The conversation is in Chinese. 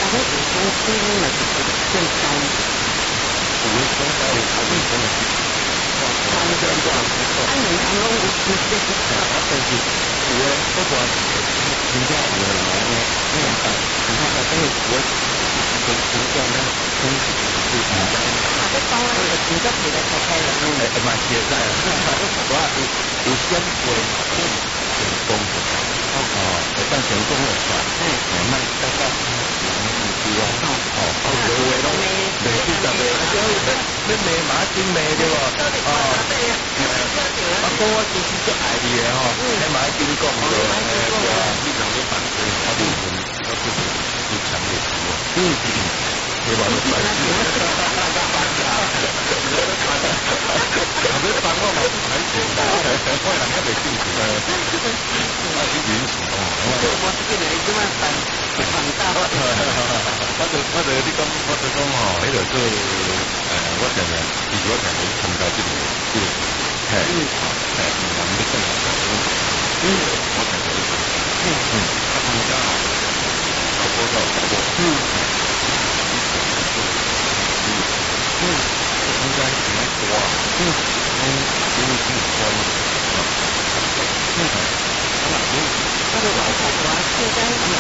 我以前听嘛就是更高， 有的更高的还是真的是， 三千多，啊，银行拢有直接去查， 但是有的不管评价有的来呢，你看它这个我评价呢，分析是评价。 啊，这当然就真正是来开开了， 嘛是会使啊，我有选过成功的，会当成功的话，慢慢再到有啊，有话拢袂记得，你骂马真骂对无？讲我其实足爱你的吼，你马真讲对，你人咧办事，我灵魂我就是有强烈希望，对吧？你办事，你办我嘛不开心，我人家袂进去，我是允许哦。 我这个人这么办大， 我就你讲，我就讲吼，迄个做我常常，其实我常常参加这个，人咧讲我常常去参加，参加吼，搞报告搞报，参加什么多啊？ 那个老婆婆现在。